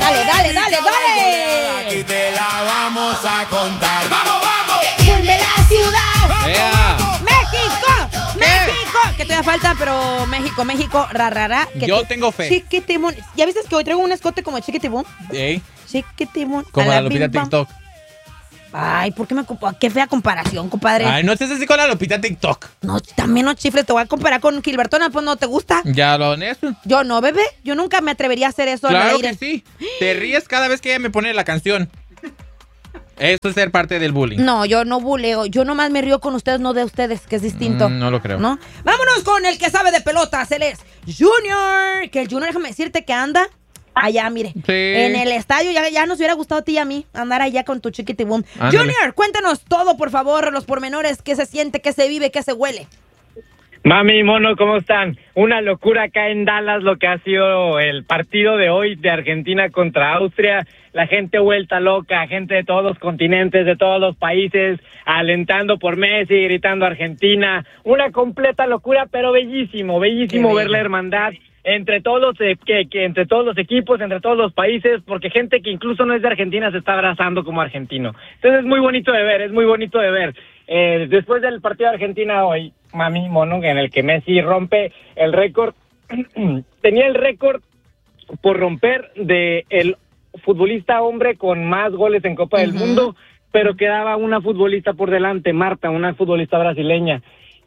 Dale. Aquí te la vamos a contar. ¡Vamos! ¡Vuelve la ciudad! ¡Ea! ¡México! Que todavía falta, pero México, rarara. Yo tengo fe. Chiquitibum. ¿Ya viste que hoy traigo un escote como Chiquitibum? Ey, Chiquitibum. como a la Lupita bim bam. TikTok. Ay, ¿por qué qué fea comparación, compadre? Ay, no estés así con la Lupita TikTok. No, también no chifles, te voy a comparar con Gilbertona, pues no te gusta. Ya lo honesto. Yo no, bebé. Yo nunca me atrevería a hacer eso. al Claro aire. que sí. Te ríes cada vez que ella me pone la canción. Eso es ser parte del bullying. No, yo no buleo. Yo nomás me río con ustedes, no de ustedes, que es distinto. No lo creo. ¿No? Vámonos con el que sabe de pelotas. Él es Junior. Que el Junior, déjame decirte que anda allá, mire. Sí. En el estadio. Ya nos hubiera gustado a ti y a mí andar allá con tu chiquitibum. Ándale. Junior, cuéntanos todo, por favor. Los pormenores. ¿Qué se siente? ¿Qué se vive? ¿Qué se huele? Mami y Mono, ¿cómo están? Una locura acá en Dallas lo que ha sido el partido de hoy de Argentina contra Austria. La gente vuelta loca, gente de todos los continentes, de todos los países, alentando por Messi, gritando Argentina. Una completa locura, pero bellísimo ver la hermandad entre todos los entre todos los equipos, entre todos los países, porque gente que incluso no es de Argentina se está abrazando como argentino. Entonces es muy bonito de ver. Después del partido de Argentina hoy, Mami Mono, en el que Messi rompe el récord, tenía el récord por romper de el futbolista hombre con más goles en Copa del Mundo, pero quedaba una futbolista por delante, Marta, una futbolista brasileña,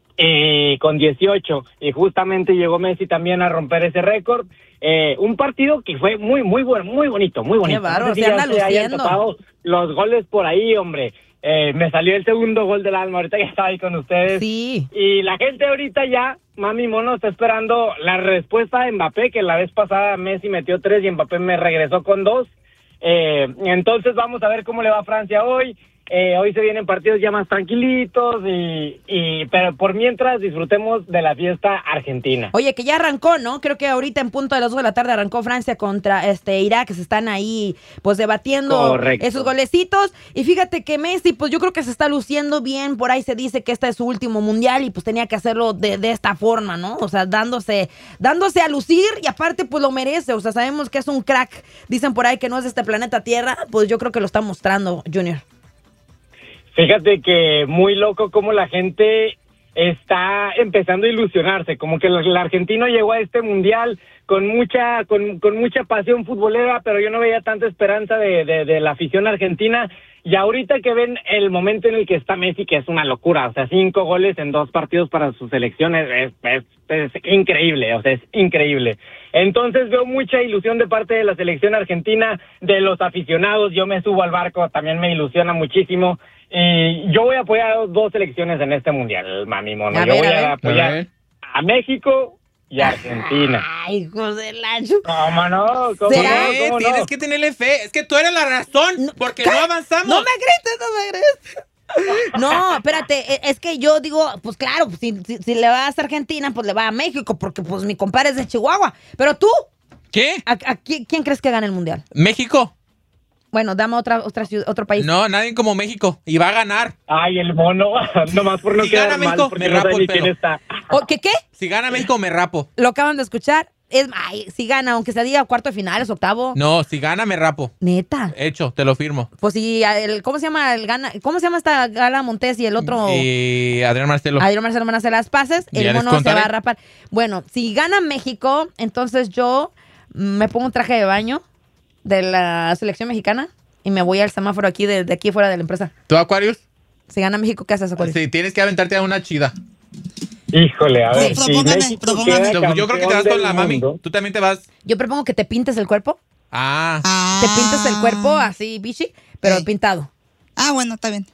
con 18, y justamente llegó Messi también a romper ese récord. Un partido que fue muy bonito. Qué bárbaro, No sé se anda ya se hayan luciendo. topado los goles por ahí, hombre. Me salió el segundo gol del alma ahorita que estaba ahí con ustedes. Sí. Y la gente ahorita ya, Mami Mono, está esperando la respuesta de Mbappé, que la vez pasada Messi metió 3 y Mbappé me regresó con 2. Entonces vamos a ver cómo le va a Francia hoy. Hoy se vienen partidos ya más tranquilitos, pero por mientras disfrutemos de la fiesta argentina. Oye, que ya arrancó, ¿no? Creo que ahorita en punto de las 2 de la tarde arrancó Francia contra Irak, que se están ahí pues debatiendo Correcto. esos golecitos. Y fíjate que Messi, pues yo creo que se está luciendo bien. Por ahí se dice que este es su último mundial y pues tenía que hacerlo de esta forma, ¿no? O sea, dándose a lucir, y aparte pues lo merece. O sea, sabemos que es un crack. Dicen por ahí que no es de este planeta Tierra, pues yo creo que lo está mostrando, Junior. Fíjate que muy loco como la gente está empezando a ilusionarse, como que el argentino llegó a este mundial con mucha pasión futbolera, pero yo no veía tanta esperanza de la afición argentina. Y ahorita que ven el momento en el que está Messi, que es una locura, o sea, 5 goles en 2 partidos para su selección, es increíble, o sea, es increíble. Entonces veo mucha ilusión de parte de la selección argentina, de los aficionados. Yo me subo al barco, también me ilusiona muchísimo. Y yo voy a apoyar a 2 selecciones en este mundial, Mami Mono. Yo voy a apoyar a México y a Argentina. Ay, hijo de lancho. ¿Cómo no? ¿Cómo ¿Será? no? ¿Cómo no? Tienes que tenerle fe. Es que tú eres la razón porque no avanzamos. No me grites. No, espérate, es que yo digo, pues claro, pues, si le vas a Argentina, pues le va a México, porque pues mi compadre es de Chihuahua. Pero tú, ¿Qué? ¿quién crees que gana el mundial? México. Bueno, dame otro país. No, nadie como México. Y va a ganar. Ay, el mono, nomás por no Si quedar gana mal, México, porque me no sé rapo ni el quién pelo. está. ¿Qué? Si gana México, me rapo. Lo acaban de escuchar. Si gana, aunque se diga cuarto de finales, octavo. No, si gana, me rapo. Neta. Hecho, te lo firmo. Pues si ¿cómo se llama ¿Cómo se llama esta Gala Montes y el otro? Y Adrián Marcelo. Adrián Marcelo van a hacer las pases, Ya el les mono se contaré. va a rapar. Bueno, si gana México, entonces yo me pongo un traje de baño de la selección mexicana y me voy al semáforo aquí de aquí fuera de la empresa. ¿Tú, Aquarius? Si gana México, ¿qué haces, Aquarius? Sí, tienes que aventarte a una chida. Híjole, a ver, Sí. si México propóngame. queda Yo creo que te vas campeón con la del mami. mundo, Tú también te vas. Yo propongo que te pintes el cuerpo. Ah. Te pintes el cuerpo así, bichi, pero Ok. pintado. Bueno, está bien.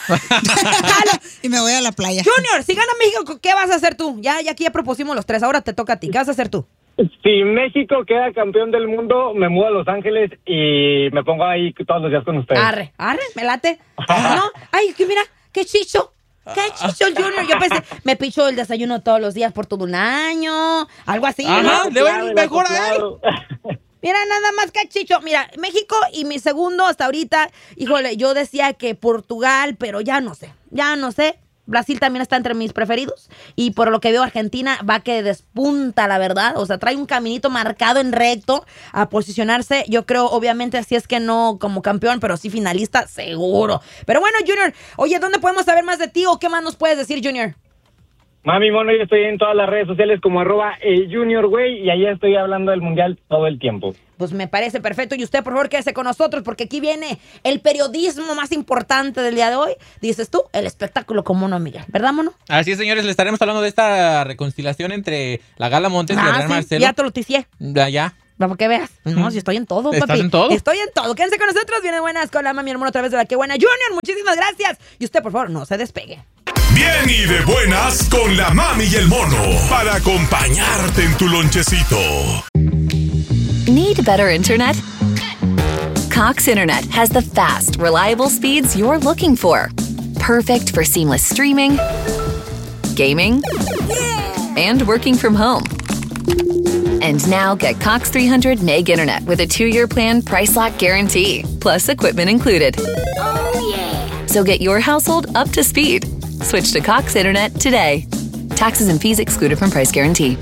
Y me voy a la playa. Junior, si gana México, ¿qué vas a hacer tú? Ya aquí ya propusimos los 3, ahora te toca a ti. ¿Qué vas a hacer tú? Si México queda campeón del mundo, me mudo a Los Ángeles y me pongo ahí todos los días con ustedes. Arre, me late. No, ay, que mira, qué chicho. Qué chicho el Junior. Yo pensé, me picho el desayuno todos los días por todo un año. Algo así. Ajá. ¿no? le va a ir mejor a él. Mira, nada más que chicho. Mira, México y mi segundo hasta ahorita. Híjole, yo decía que Portugal, pero ya no sé. Brasil también está entre mis preferidos. Y por lo que veo, Argentina va que despunta, la verdad. O sea, trae un caminito marcado en recto a posicionarse. Yo creo, obviamente, así es que no como campeón, pero sí finalista, seguro. Pero bueno, Junior, oye, ¿dónde podemos saber más de ti o qué más nos puedes decir, Junior? Mami Mono, yo estoy en todas las redes sociales como @elJuniorGüey y ahí estoy hablando del Mundial todo el tiempo. Pues me parece perfecto. Y usted, por favor, quédese con nosotros porque aquí viene el periodismo más importante del día de hoy. Dices tú, el espectáculo con Mono Miguel. ¿Verdad, Mono? Así es, señores, le estaremos hablando de esta reconciliación entre la Gala Montes y el Real Marcelo. Ya te lo ticié. Ya. Para que veas. No, si estoy en todo, papi. ¿Estás en todo? Estoy en todo. Quédense con nosotros. Viene Buenas con la Mami Hermano a través de La Que Buena. Junior, muchísimas gracias. Y usted, por favor, no se despegue. Bien y de buenas con la Mami y el Mono para acompañarte en tu lonchecito. Need better internet? Cox Internet has the fast, reliable speeds you're looking for. Perfect for seamless streaming, gaming, and working from home. And now get Cox 300 Meg Internet with a 2-year plan price lock guarantee, plus equipment included. Oh, yeah. So get your household up to speed. Switch to Cox Internet today. Taxes and fees excluded from price guarantee.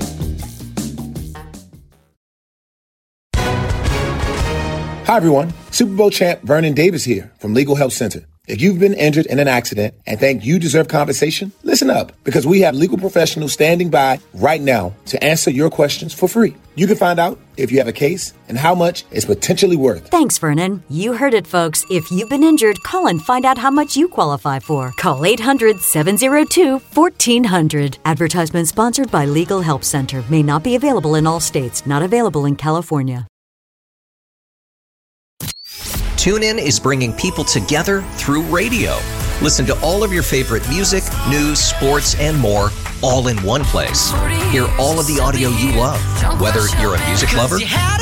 Hi, everyone. Super Bowl champ Vernon Davis here from Legal Help Center. If you've been injured in an accident and think you deserve compensation, listen up, because we have legal professionals standing by right now to answer your questions for free. You can find out if you have a case and how much it's potentially worth. Thanks, Vernon. You heard it, folks. If you've been injured, call and find out how much you qualify for. Call 800-702-1400. Advertisement sponsored by Legal Help Center. May not be available in all states. Not available in California. TuneIn is bringing people together through radio. Listen to all of your favorite music, news, sports, and more, all in one place. Hear all of the audio you love, whether you're a music lover,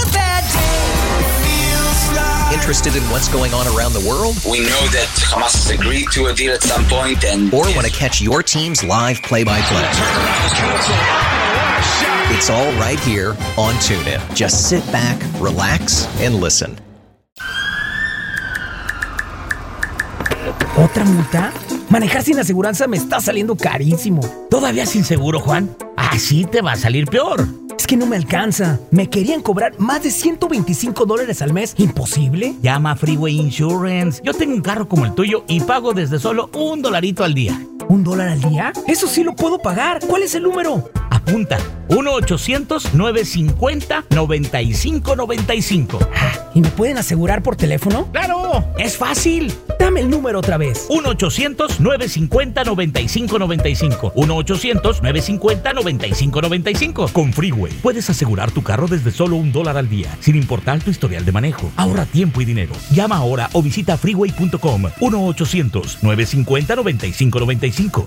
interested in what's going on around the world, we know that Hamas has agreed to a deal at some point, and or want to catch your team's live play-by-play. It's all right here on TuneIn. Just sit back, relax, and listen. ¿Otra multa? Manejar sin aseguranza me está saliendo carísimo. ¿Todavía sin seguro, Juan? Así te va a salir peor. Es que no me alcanza. Me querían cobrar más de $125 al mes. ¿Imposible? Llama a Freeway Insurance. Yo tengo un carro como el tuyo y pago desde solo $1 al día. ¿$1 al día? Eso sí lo puedo pagar. ¿Cuál es el número? Apunta. 1-800-950-9595. ¿Y me pueden asegurar por teléfono? ¡Claro! ¡Es fácil! Dame el número otra vez. 1-800-950-9595. 1-800-950-9595. Con Freeway puedes asegurar tu carro desde solo $1 al día, sin importar tu historial de manejo. Ahorra tiempo y dinero. Llama ahora o visita freeway.com. 1-800-950-9595.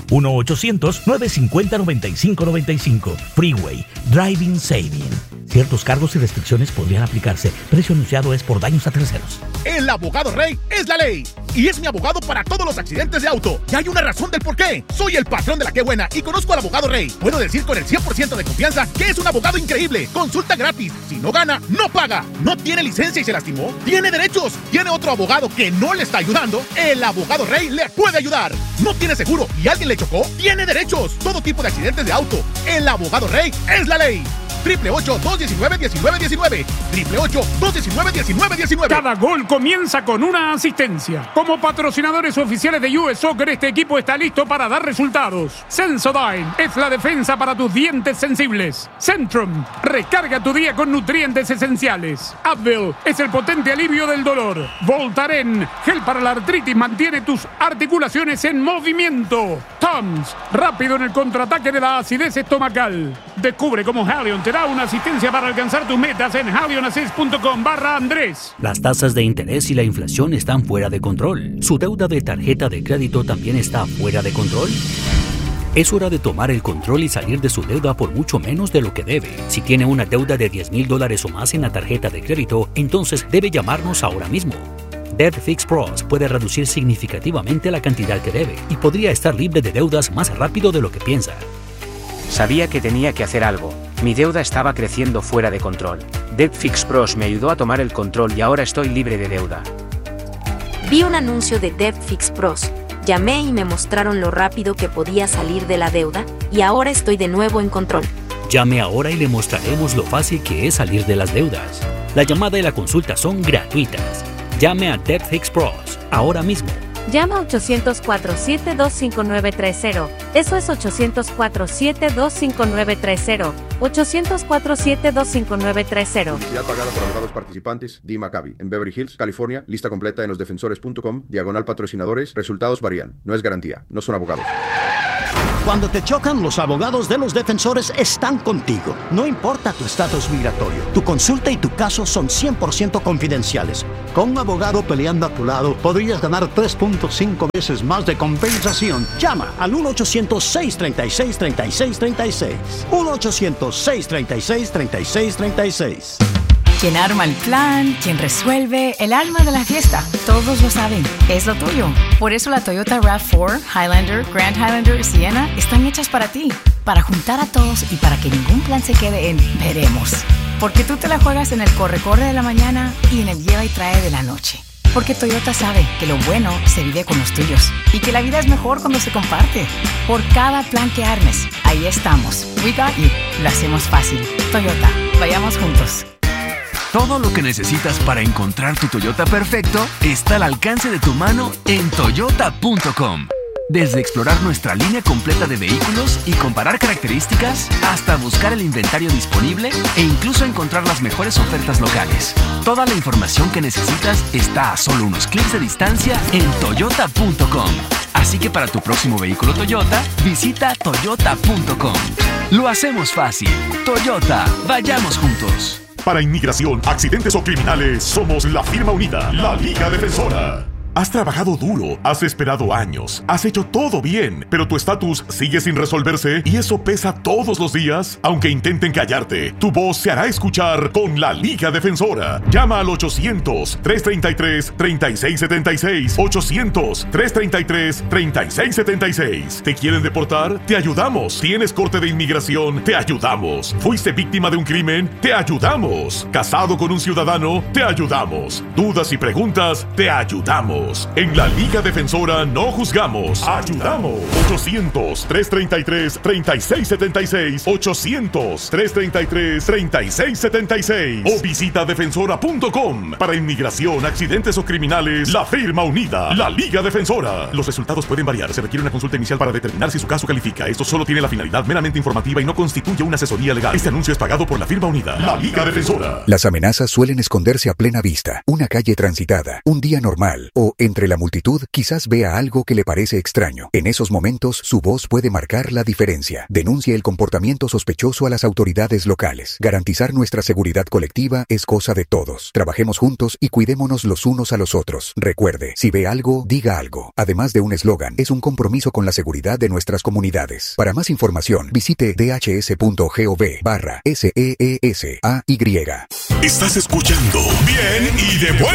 1-800-950-9595. Freeway. Driving Saving. Ciertos cargos y restricciones podrían aplicarse. Precio anunciado es por daños a terceros. El abogado Rey es la ley. Y es mi abogado para todos los accidentes de auto. Y hay una razón del por qué. Soy el patrón de La Que Buena y conozco al abogado Rey. Puedo decir con el 100% de confianza que es un abogado increíble. Consulta gratis. Si no gana, no paga. No tiene licencia y se lastimó. Tiene derechos. Tiene otro abogado que no le está ayudando. El abogado Rey le puede ayudar. No tiene seguro y alguien le chocó. Tiene derechos. Todo tipo de accidentes de auto. El abogado Rey es la ley. 888-219-1919. 888-219-1919. Cada gol comienza con una asistencia. Como patrocinadores oficiales de US Soccer, este equipo está listo para dar resultados. Sensodyne es la defensa para tus dientes sensibles. Centrum, recarga tu día con nutrientes esenciales. Advil es el potente alivio del dolor. Voltaren, gel para la artritis, mantiene tus articulaciones en movimiento. Tums, rápido en el contraataque de la acidez estomacal. Descubre cómo Halion te da una asistencia para alcanzar tus metas en halionassist.com/Andrés. Las tasas de interés y la inflación están fuera de control. ¿Su deuda de tarjeta de crédito también está fuera de control? Es hora de tomar el control y salir de su deuda por mucho menos de lo que debe. Si tiene una deuda de $10,000 o más en la tarjeta de crédito, entonces debe llamarnos ahora mismo. Debt Fix Pros puede reducir significativamente la cantidad que debe y podría estar libre de deudas más rápido de lo que piensa. Sabía que tenía que hacer algo. Mi deuda estaba creciendo fuera de control. Debt Fix Pros me ayudó a tomar el control y ahora estoy libre de deuda. Vi un anuncio de Debt Fix Pros, Llamé y me mostraron lo rápido que podía salir de la deuda y ahora estoy de nuevo en control. Llame ahora y le mostraremos lo fácil que es salir de las deudas. La llamada y la consulta son gratuitas. Llame a DebtFix Pros ahora mismo. Llama a 800-472-5930. Eso es 800-472-5930. 800-472-5930. Publicidad pagada por abogados participantes. Dee Maccabi. En Beverly Hills, California. Lista completa en losdefensores.com/patrocinadores. Resultados varían. No es garantía. No son abogados. Cuando te chocan, los abogados de Los Defensores están contigo. No importa tu estatus migratorio, tu consulta y tu caso son 100% confidenciales. Con un abogado peleando a tu lado, podrías ganar 3.5 veces más de compensación. Llama al 1-800-636-3636. 1-800-636-3636. Quien arma el plan, quien resuelve, el alma de la fiesta. Todos lo saben, es lo tuyo. Por eso la Toyota RAV4, Highlander, Grand Highlander y Sienna están hechas para ti. Para juntar a todos y para que ningún plan se quede en veremos. Porque tú te la juegas en el corre-corre de la mañana y en el lleva y trae de la noche. Porque Toyota sabe que lo bueno se vive con los tuyos y que la vida es mejor cuando se comparte. Por cada plan que armes, ahí estamos. We got you. Lo hacemos fácil. Toyota, vayamos juntos. Todo lo que necesitas para encontrar tu Toyota perfecto está al alcance de tu mano en toyota.com. Desde explorar nuestra línea completa de vehículos y comparar características, hasta buscar el inventario disponible e incluso encontrar las mejores ofertas locales. Toda la información que necesitas está a solo unos clics de distancia en toyota.com. Así que para tu próximo vehículo Toyota, visita toyota.com. Lo hacemos fácil. Toyota, vayamos juntos. Para inmigración, accidentes o criminales, somos la firma unida, la Liga Defensora. Has trabajado duro, has esperado años, has hecho todo bien, pero tu estatus sigue sin resolverse y eso pesa todos los días. Aunque intenten callarte, tu voz se hará escuchar con la Liga Defensora. Llama al 800-333-3676. 800-333-3676. ¿Te quieren deportar? Te ayudamos. ¿Tienes corte de inmigración? Te ayudamos. ¿Fuiste víctima de un crimen? Te ayudamos. ¿Casado con un ciudadano? Te ayudamos. ¿Dudas y preguntas? Te ayudamos. En la Liga Defensora no juzgamos, ayudamos. 800-333-3676. 800-333-3676. O visita defensora.com. Para inmigración, accidentes o criminales, la firma unida, la Liga Defensora. Los resultados pueden variar. Se requiere una consulta inicial para determinar si su caso califica. Esto solo tiene la finalidad meramente informativa y no constituye una asesoría legal. Este anuncio es pagado por la firma unida, la Liga Defensora. Las amenazas suelen esconderse a plena vista. Una calle transitada, un día normal o entre la multitud quizás vea algo que le parece extraño. En esos momentos, su voz puede marcar la diferencia. Denuncie el comportamiento sospechoso a las autoridades locales. Garantizar nuestra seguridad colectiva es cosa de todos. Trabajemos juntos y cuidémonos los unos a los otros. Recuerde, si ve algo, diga algo. Además de un eslogan, es un compromiso con la seguridad de nuestras comunidades. Para más información, visite dhs.gov/SEESAY. Estás escuchando Bien y de Buenas.